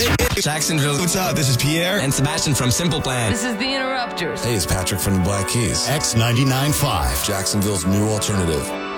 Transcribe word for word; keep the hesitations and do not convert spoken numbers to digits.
Jacksonville. What's up? This is Pierre. And Sebastian from Simple Plan. This is the Interrupters. Hey, it's Patrick from the Black Keys. X ninety-nine point five. Jacksonville's new alternative.